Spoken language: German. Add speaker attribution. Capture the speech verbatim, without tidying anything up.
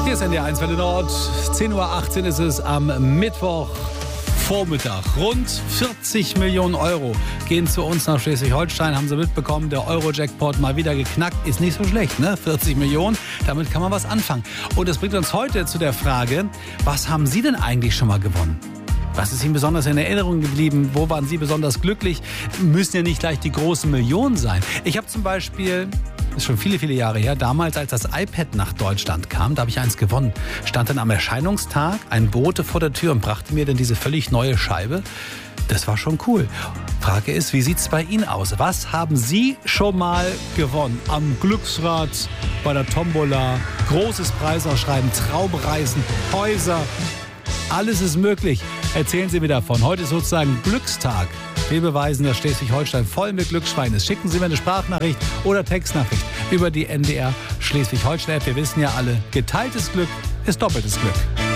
Speaker 1: Hier ist N D R eins Welle Nord. zehn Uhr achtzehn ist es am Mittwochvormittag. Rund vierzig Millionen Euro gehen zu uns nach Schleswig-Holstein. Haben Sie mitbekommen, der Euro-Jackpot mal wieder geknackt. Ist nicht so schlecht, ne? vierzig Millionen, damit kann man was anfangen. Und das bringt uns heute zu der Frage, was haben Sie denn eigentlich schon mal gewonnen? Was ist Ihnen besonders in Erinnerung geblieben? Wo waren Sie besonders glücklich? Müssen ja nicht gleich die großen Millionen sein. Ich habe zum Beispiel, das ist schon viele, viele Jahre her, damals, als das iPad nach Deutschland kam, da habe ich eins gewonnen. Stand dann am Erscheinungstag ein Bote vor der Tür und brachte mir dann diese völlig neue Scheibe. Das war schon cool. Frage ist, wie sieht es bei Ihnen aus? Was haben Sie schon mal gewonnen? Am Glücksrad, bei der Tombola, großes Preisausschreiben, Traumreisen, Häuser. Alles ist möglich. Erzählen Sie mir davon. Heute ist sozusagen Glückstag. Wir beweisen, dass Schleswig-Holstein voll mit Glücksschwein ist. Schicken Sie mir eine Sprachnachricht oder Textnachricht über die N D R Schleswig-Holstein-App. Wir wissen ja alle, geteiltes Glück ist doppeltes Glück.